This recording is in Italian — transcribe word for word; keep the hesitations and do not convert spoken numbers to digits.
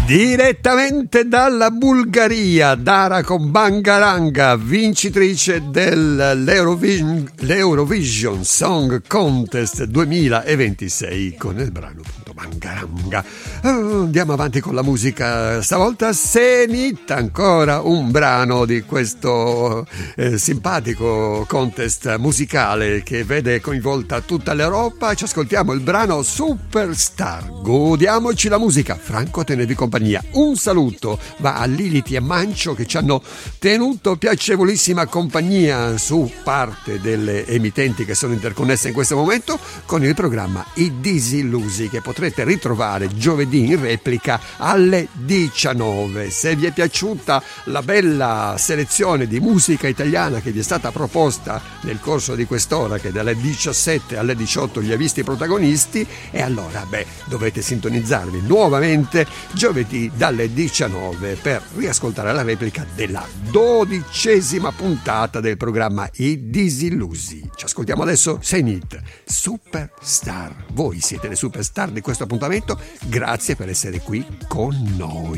Direttamente dalla Bulgaria, Dara con Bangaranga, vincitrice dell'Eurovision l'Eurovision Song Contest duemilaventisei con il brano appunto Bangaranga. Andiamo avanti con la musica, stavolta Zenith, ancora un brano di questo eh, simpatico contest musicale che vede coinvolta tutta l'Europa. Ci ascoltiamo il brano Superstar, godiamoci la musica. Franco, tenevi compagnia. Un saluto va a Lilith e Mancio che ci hanno tenuto piacevolissima compagnia su parte delle emittenti che sono interconnesse in questo momento con il programma I Disillusi, che potrete ritrovare giovedì in replica alle diciannove. Se vi è piaciuta la bella selezione di musica italiana che vi è stata proposta nel corso di quest'ora, che dalle diciassette alle diciotto li ha visti protagonisti, e allora beh dovete sintonizzarvi nuovamente giovedì dalle diciannove per riascoltare la replica della dodicesima puntata del programma I Disillusi. Ci ascoltiamo adesso Zenith, Superstar. Voi siete le superstar di questo appuntamento, grazie per essere qui con noi.